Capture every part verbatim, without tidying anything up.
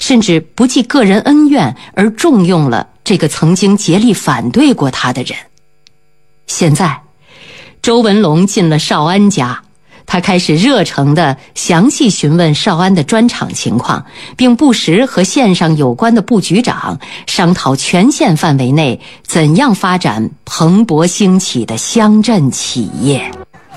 甚至不计个人恩怨而重用了这个曾经竭力反对过他的人。现在周文龙进了少安家，他开始热诚地详细询问少安的砖厂情况，并不时和县上有关的部局长商讨全县范围内怎样发展蓬勃兴起的乡镇企业。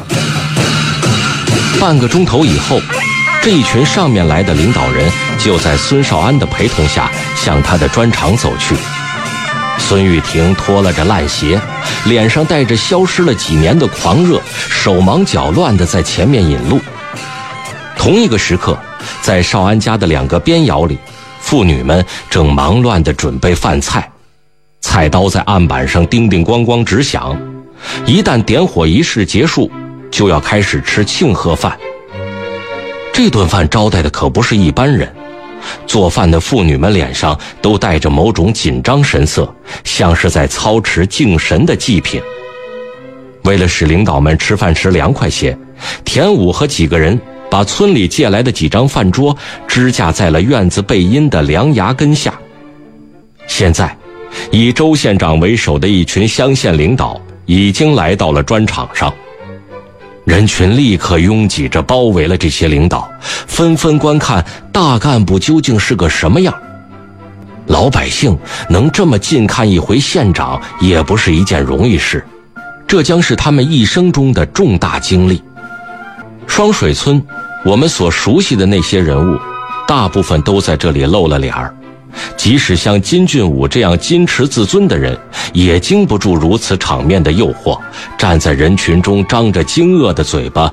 半个钟头以后，这一群上面来的领导人就在孙少安的陪同下向他的砖厂走去。孙玉婷拖拉着烂鞋，脸上带着消失了几年的狂热，手忙脚乱地在前面引路。同一个时刻，在少安家的两个边窑里，妇女们正忙乱地准备饭菜，菜刀在案板上叮叮咣咣直响。一旦点火仪式结束，就要开始吃庆贺饭。这顿饭招待的可不是一般人，做饭的妇女们脸上都带着某种紧张神色，像是在操持敬神的祭品。为了使领导们吃饭时凉快些，田武和几个人把村里借来的几张饭桌支架在了院子背阴的梁崖根下。现在以周县长为首的一群乡县领导已经来到了砖厂上，人群立刻拥挤着包围了这些领导，纷纷观看大干部究竟是个什么样。老百姓能这么近看一回县长也不是一件容易事，这将是他们一生中的重大经历。双水村我们所熟悉的那些人物大部分都在这里露了脸儿，即使像金俊武这样矜持自尊的人也经不住如此场面的诱惑，站在人群中张着惊愕的嘴巴